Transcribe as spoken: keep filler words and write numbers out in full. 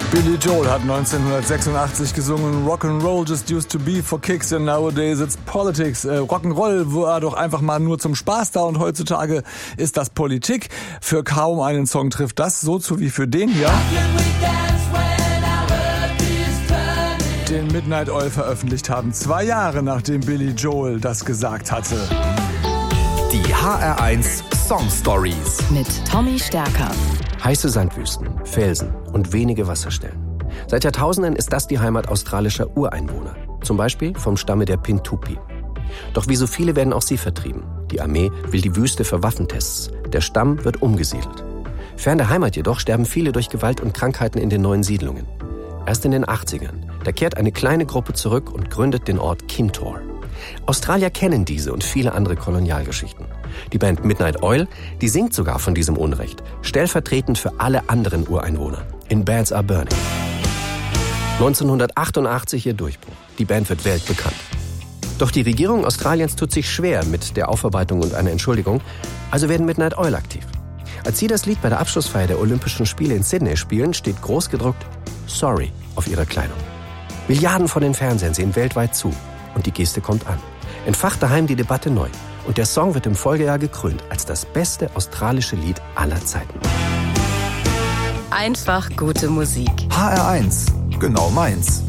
Billy Joel hat neunzehnhundertsechsundachtzig gesungen, Rock'n'Roll just used to be for kicks and nowadays it's politics. Äh, Rock'n'Roll war doch einfach mal nur zum Spaß da und heutzutage ist das Politik. Für kaum einen Song trifft das so zu wie für den hier, den Midnight Oil veröffentlicht haben, zwei Jahre nachdem Billy Joel das gesagt hatte. Die H R eins Song Stories mit Tommy Stärker. Heiße Sandwüsten, Felsen und wenige Wasserstellen. Seit Jahrtausenden ist das die Heimat australischer Ureinwohner. Zum Beispiel vom Stamme der Pintupi. Doch wie so viele werden auch sie vertrieben. Die Armee will die Wüste für Waffentests. Der Stamm wird umgesiedelt. Fern der Heimat jedoch sterben viele durch Gewalt und Krankheiten in den neuen Siedlungen. Erst in den achtzigern, da kehrt eine kleine Gruppe zurück und gründet den Ort Kintore. Australier kennen diese und viele andere Kolonialgeschichten. Die Band Midnight Oil, die singt sogar von diesem Unrecht, stellvertretend für alle anderen Ureinwohner. In Bands Are Burning. neunzehnhundertachtundachtzig ihr Durchbruch. Die Band wird weltbekannt. Doch die Regierung Australiens tut sich schwer mit der Aufarbeitung und einer Entschuldigung, also werden Midnight Oil aktiv. Als sie das Lied bei der Abschlussfeier der Olympischen Spiele in Sydney spielen, steht großgedruckt Sorry auf ihrer Kleidung. Milliarden von den Fernsehern sehen weltweit zu und die Geste kommt an. Entfacht daheim die Debatte neu. Und der Song wird im Folgejahr gekrönt als das beste australische Lied aller Zeiten. Einfach gute Musik. H R eins, genau meins.